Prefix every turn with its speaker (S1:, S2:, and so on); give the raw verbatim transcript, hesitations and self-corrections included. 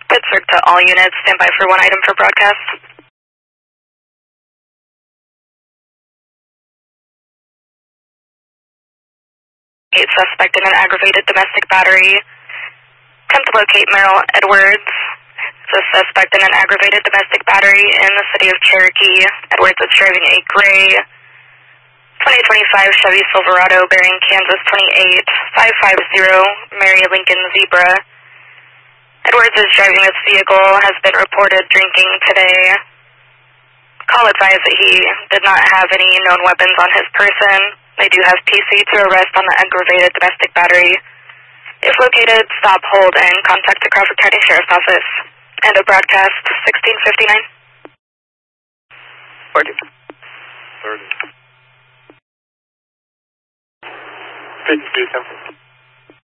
S1: Pittsburgh to all units, stand by for one item for broadcast. Eight suspect in an aggravated domestic battery. Attempt to locate Merrill Edwards. The suspect in an aggravated domestic battery in the city of Cherokee. Edwards is driving a gray twenty twenty-five Chevy Silverado bearing Kansas twenty-eight five five zero Mary Lincoln Zebra. Edwards is driving this vehicle, has been reported drinking today. Call advised that he did not have any known weapons on his person. They do have P C to arrest on the aggravated domestic battery. If located, stop, hold, and contact the Crawford County Sheriff's Office. End of broadcast, sixteen fifty-nine. forty.
S2: thirty. fifty-two, ten.